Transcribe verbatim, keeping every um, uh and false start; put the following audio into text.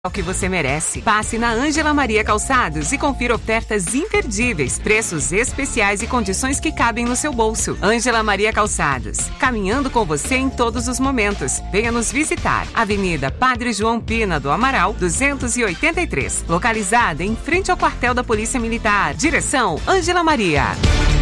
o que você merece. Passe na Ângela Maria Calçados e confira ofertas imperdíveis, preços especiais e condições que cabem no seu bolso. Ângela Maria Calçados, caminhando com você em todos os momentos. Venha nos visitar. Avenida Padre João Pina do Amaral, duzentos e oitenta e três, localizada em frente ao quartel da Polícia Militar. Direção Ângela Maria.